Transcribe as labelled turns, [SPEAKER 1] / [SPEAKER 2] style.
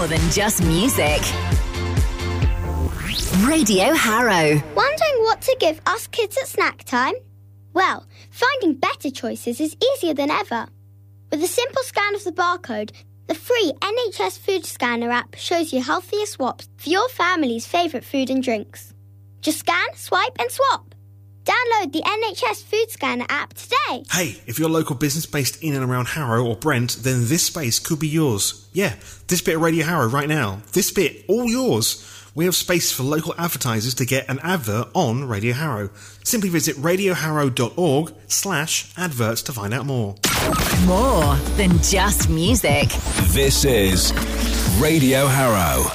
[SPEAKER 1] more than just music. Radio Harrow.
[SPEAKER 2] Wondering what to give us kids at snack time? Well, finding better choices is easier than ever. With a simple scan of the barcode, the free NHS Food Scanner app shows you healthier swaps for your family's favourite food and drinks. Just scan, swipe and swap. Download the NHS Food Scanner app today.
[SPEAKER 3] Hey, if you're a local business based in and around Harrow or Brent, then this space could be yours. Yeah, this bit of Radio Harrow right now. This bit, all yours. We have space for local advertisers to get an advert on Radio Harrow. Simply visit radioharrow.org/adverts to find out more.
[SPEAKER 1] More than just music.
[SPEAKER 4] This is Radio Harrow.